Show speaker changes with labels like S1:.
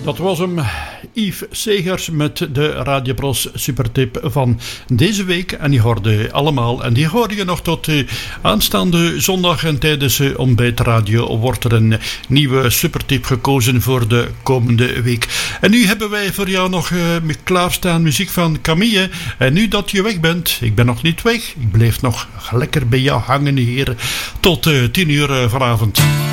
S1: Dat was hem, Yves Segers met de Radio Bros supertip van deze week. En die hoorde allemaal. En die hoor je nog tot aanstaande zondag. En tijdens Ontbijtradio wordt er een nieuwe supertip gekozen voor de komende week. En nu hebben wij voor jou nog klaarstaan muziek van Camille. En nu dat je weg bent, ik ben nog niet weg. Ik blijf nog lekker bij jou hangen hier tot 10 uur vanavond.